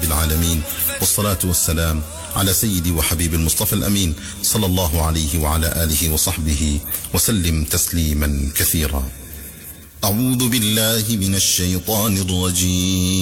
العالمين، والصلاة والسلام على سيدي وحبيب المصطفى الأمين صلى الله عليه وعلى آله وصحبه وسلم تسليما كثيرا. أعوذ بالله من الشيطان الرجيم.